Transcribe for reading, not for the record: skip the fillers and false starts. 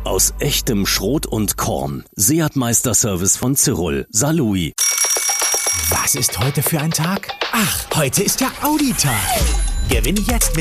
Aus echtem Schrot und Korn. Seat Meisterservice von Cyril. Salui. Was ist heute für ein Tag? Ach, heute ist ja Audi-Tag. Gewinne jetzt mit